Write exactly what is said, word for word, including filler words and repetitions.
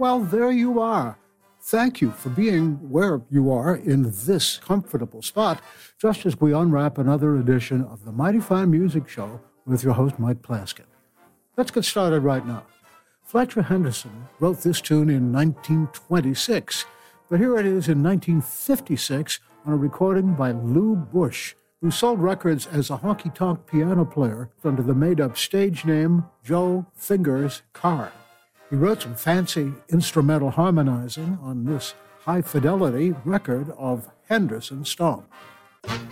Well, there you are. Thank you for being where you are in this comfortable spot, just as we unwrap another edition of the Mighty Fine Music Show with your host, Mike Plaskett. Let's get started right now. Fletcher Henderson wrote this tune in nineteen twenty-six, but here it is in nineteen fifty-six on a recording by Lou Bush, who sold records as a honky-tonk piano player under the made-up stage name Joe Fingers Carr. He wrote some fancy instrumental harmonizing on this high-fidelity record of Henderson Stomp.